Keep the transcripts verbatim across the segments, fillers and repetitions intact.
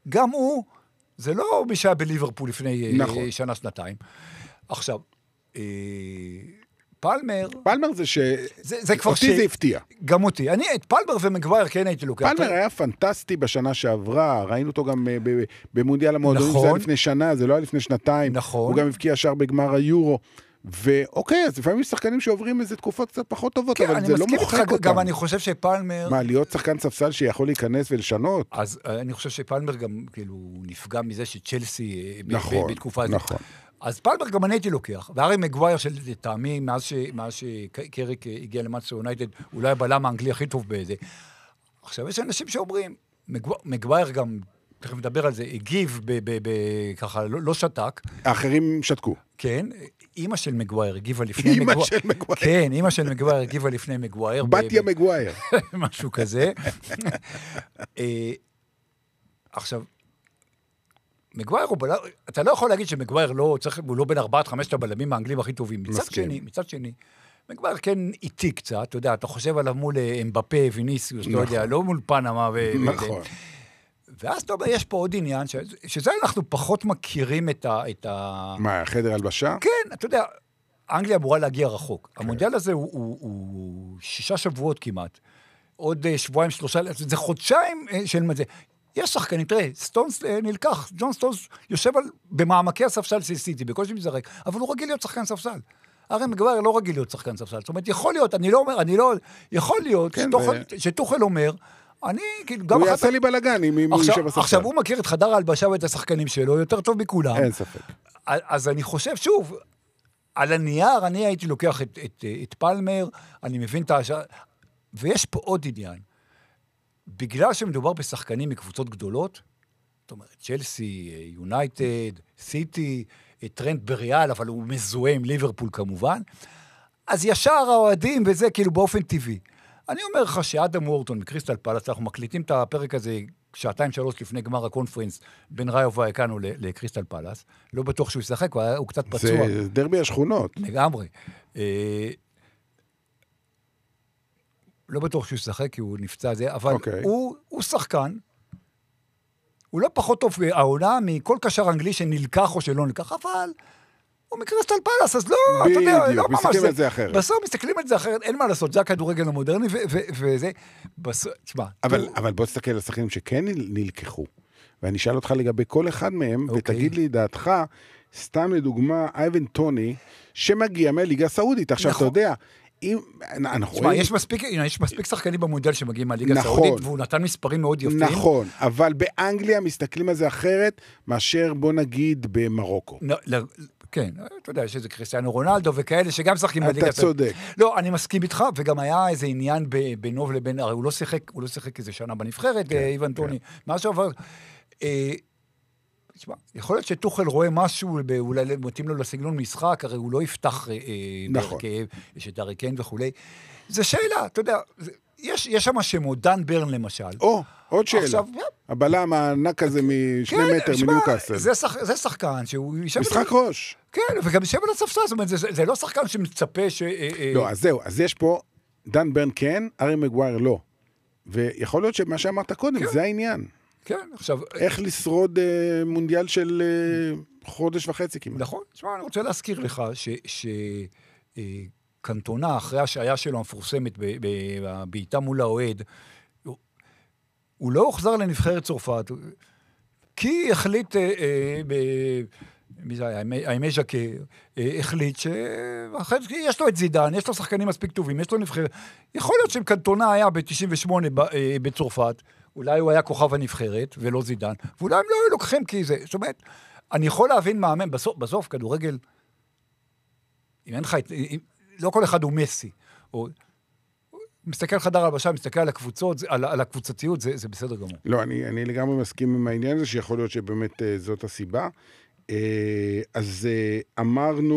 גם הוא, זה לא מי שהיה בליברפול לפני נכון. שנה, שנתיים. עכשיו, פלמר... פלמר זה ש... זה, זה כבר אותי ש... זה הפתיע. גם אותי. אני, את פלמר ומגווייר כן הייתי לוקח. פלמר היה פנטסטי בשנה שעברה, ראינו אותו גם במונדיאל המועדונים, נכון. זה היה לפני שנה, זה לא היה לפני שנתיים. נכון. הוא גם הבקיע שער בגמר היורו. ואוקיי, אז לפעמים יש שחקנים שעוברים איזה תקופות קצת פחות טובות, כן, אבל זה לא מוחק אותם. גם אני חושב שפלמר... מה, להיות שחקן ספסל שיכול להיכנס ולשנות? אז אני חושב שפלמר גם כאילו נפגע מזה שצ'לסי נכון, בתקופה הזאת. נכון. אז פלמר גם אני הייתי לוקח, והרי מגווייר של טעמי, מאז, ש, מאז שקריק הגיע למאנצ'סטר יונייטד, אולי הבלם האנגלי הכי טוב באיזה. עכשיו, יש אנשים שאומרים, מגווייר גם, תכף מדבר על זה, הגיב ב, ב, ב, ככה, לא, לא שתק. האחרים שתקו. כן, אמא של מגווייר הגיבה לפני מגווייר. אמא של מגווייר. כן, אמא של מגווייר הגיבה לפני מגווייר. בתיה מגווייר. משהו כזה. עכשיו, מגווייר הוא בלם, אתה לא יכול להגיד שמגווייר לא, צריך, הוא לא בין ארבעת, חמשת הבלמים האנגלים הכי טובים. מצד שני, מצד שני, מגווייר כן איטי קצת, אתה יודע, אתה חושב עליו מול אמבפה, ויניסיוס, אתה יודע, לא מול פנמה ו... נכון. ואז אתה אומר, יש פה עוד עניין, שזה אנחנו פחות מכירים את ה... מה, חדר הלבשה? כן, אתה יודע, אנגליה אמורה להגיע רחוק. המונדיאל הזה הוא שישה שבועות כמעט. עוד שבועיים, שלושה, זה חודשיים של מה זה. יש שחקנים, תראה, סטונס נלקח, ג'ון סטונס יושב על, במעמקי הספסל של סיטי, בקושי מזרק, אבל הוא רגיל להיות שחקן ספסל. הרי מגווייר לא רגיל להיות שחקן ספסל. זאת אומרת, יכול להיות, אני לא אומר, אני לא, יכול להיות, כן, שטוחל אומר, אני, כאילו, גם הוא יעשה לי בלגן אם הוא יושב בספסל. עכשיו, הוא מכיר את חדר ההלבשה ואת השחקנים שלו, יותר טוב מכולם. אין ספק. אז אני חושב, שוב, על הנייר, אני הייתי לוקח את, את, את פלמר, אני מבין את השעה, ויש פה עוד עניין. בגלל שמדובר בשחקנים מקבוצות גדולות, זאת אומרת, צ'לסי, יונייטד, סיטי, טרנט בריאל, אבל הוא מזוהה עם ליברפול כמובן, אז ישר האוהדים וזה כאילו באופן טבעי. אני אומר לך שאדם וורטון מקריסטל פלאס, אנחנו מקליטים את הפרק הזה שעתיים שלוש לפני גמר הקונפרנס בין ראיו ואייקנו לקריסטל פלאס, לא בטוח שהוא ישחק, הוא, הוא קצת פצוע. זה דרבי השכונות. לגמרי. לא בטוח שהוא ישחק, כי הוא נפצע זה, אבל okay. הוא, הוא שחקן, הוא לא פחות טוב העונה מכל קשר אנגלי שנלקח או שלא נלקח, אבל הוא מקריסטל פלאס, אז לא, אתה יודע, לא ממש מסתכלים על זה אחרת. בסוף מסתכלים על זה אחרת, אין מה לעשות, זה הכדורגל המודרני, וזה, תשמע. אבל, אבל בוא תסתכל על השחקנים שכן נלקחו, ואני אשאל אותך לגבי כל אחד מהם, okay. ותגיד לי דעתך, סתם לדוגמה, אייבן טוני, שמגיע מהליגה הסעודית, עכשיו אתה יודע, תשמע, יש מספיק, יש מספיק שחקנים במונדיאל שמגיעים מהליגה הסעודית, והוא נתן מספרים מאוד יפים. נכון, אבל באנגליה מסתכלים על זה אחרת, מאשר בוא נגיד במרוקו. כן, אתה יודע, יש איזה קריסטיאנו רונלדו וכאלה שגם שחקים בליגה הסעודית. אתה צודק. לא, אני מסכים איתך, וגם היה איזה עניין בינו ולבין, הרי הוא לא שיחק, הוא לא שיחק איזה שנה בנבחרת, איוון טוני, משהו אבל... תשמע, יכול להיות שטוחל רואה משהו, אולי מתאים לו לסגנון משחק, הרי הוא לא יפתח בהרכב, יש את הריקן וכו'. זו שאלה, אתה יודע, יש, יש שם שמות, דן ברן למשל. או, עוד שאלה. עכשיו, הבלם הענק הזה משני כן, מטר מניוקאסל. זה, שח, זה שחקן שהוא... משחק ראש. כן, וגם יושב על הספסל, זאת אומרת, זה, זה לא שחקן שמצפה ש... לא, אז זהו, אז יש פה, דן ברן כן, ארי מגווייר לא. ויכול להיות שמה שאמרת קודם, כן. זה העניין. כן, עכשיו... איך לשרוד אה, מונדיאל של אה, חודש וחצי כמעט. נכון. תשמע, אני רוצה להזכיר לך שקנטונה, אה, אחרי השעיה שלו המפורסמת בבעיטה מול האוהד, הוא, הוא לא הוחזר לנבחרת צרפת, כי החליט, אה, אה, ב, מי זה היה, האמי ז'קה, אה, החליט שיש לו את זידן, יש לו שחקנים מספיק טובים, יש לו נבחרת. יכול להיות שקנטונה היה ב-תשעים ושמונה ב, אה, בצרפת, אולי הוא היה כוכב הנבחרת, ולא זידן, ואולי הם לא היו לוקחים כי זה, זאת אומרת, אני יכול להבין מאמן, בסוף, בסוף כדורגל, אם אין לך, אם, לא כל אחד הוא מסי, או מסתכל חדר הלבשה, מסתכל על הקבוצות, על, על הקבוצתיות, זה, זה בסדר גמור. לא, אני, אני לגמרי מסכים עם העניין הזה, שיכול להיות שבאמת זאת הסיבה. אז אמרנו,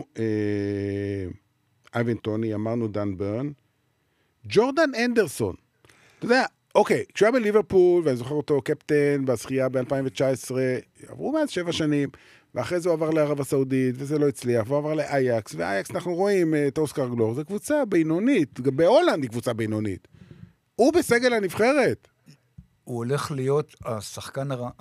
אייבן טוני, אמרנו דן ברן, ג'ורדן אנדרסון, אתה יודע, אוקיי, כשהוא היה בליברפול, ואני זוכר אותו קפטן בזכייה ב-אלפיים תשע עשרה, עברו מאז שבע שנים, ואחרי זה הוא עבר לערב הסעודית, וזה לא הצליח, והוא עבר לאייקס, ואייקס אנחנו רואים את אוסקר גלור, זו קבוצה בינונית, בהולנד היא קבוצה בינונית. הוא בסגל הנבחרת. הוא הולך להיות השחקן